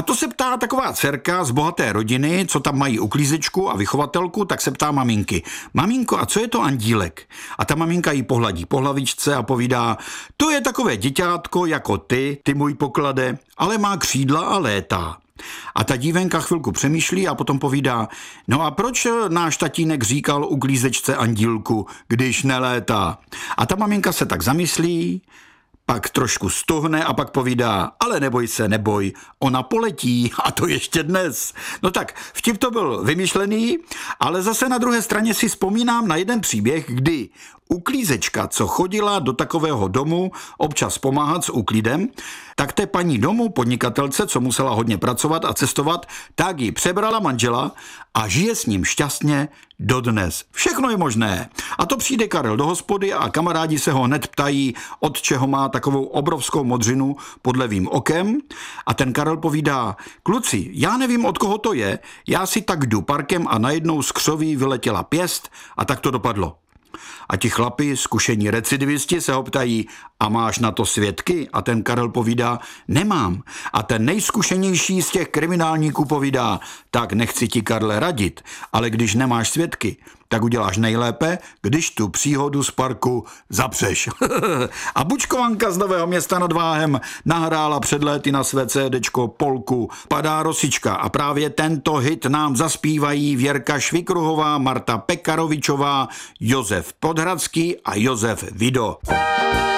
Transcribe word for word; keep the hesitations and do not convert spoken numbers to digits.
to se ptá taková dcerka z bohaté rodiny, co tam mají uklízečku a vychovatelku, tak se ptá maminky. Maminko, a co je to andílek? A ta maminka jí pohladí po hlavičce a povídá, to je takové děťátko jako ty, ty můj poklade, ale má křídla a létá. A ta dívenka chvilku přemýšlí a potom povídá, no a proč náš tatínek říkal uklízečce andílku, když nelétá? A ta maminka se tak zamyslí, pak trošku stuhne a pak povídá, ale neboj se, neboj, ona poletí a to ještě dnes. No tak, vtip to byl vymyšlený, ale zase na druhé straně si vzpomínám na jeden příběh, kdy uklízečka, co chodila do takového domu občas pomáhat s úklidem, tak té paní domu, podnikatelce, co musela hodně pracovat a cestovat, tak ji přebrala manžela a žije s ním šťastně dodnes. Všechno je možné. A to přijde Karel do hospody a kamarádi se ho hned ptají, od čeho má takovou obrovskou modřinu pod levým okem. A ten Karel povídá, kluci, já nevím, od koho to je, já si tak jdu parkem a najednou z křoví vyletěla pěst a tak to dopadlo. A ti chlapi, zkušení recidivisti, se ho ptají, a máš na to svědky? A ten Karel povídá, nemám. A ten nejzkušenější z těch kriminálníků povídá, tak nechci ti, Karle, radit, ale když nemáš svědky, tak uděláš nejlépe, když tu příhodu z parku zapřeš. A Bučkovanka z Nového Města nad Váhem nahrála před léty na své cédečko polku Padá rosička a právě tento hit nám zaspívají Věrka Švikruhová, Marta Pekarovičová, Josef Podhradský a Josef Vido.